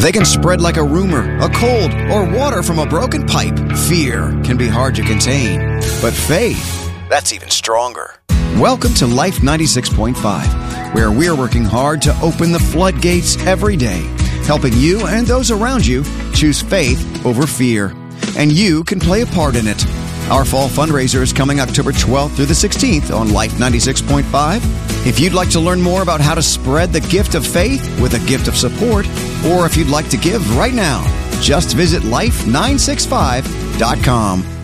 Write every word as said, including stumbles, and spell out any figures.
They can spread like a rumor, a cold, or water from a broken pipe. Fear can be hard to contain, but faith, that's even stronger. Welcome to Life ninety-six point five, where we're working hard to open the floodgates every day, helping you and those around you choose faith over fear. And you can play a part in it. Our fall fundraiser is coming October twelfth through the sixteenth on Life ninety-six point five. If you'd like to learn more about how to spread the gift of faith with a gift of support, or if you'd like to give right now, just visit life nine six five dot com.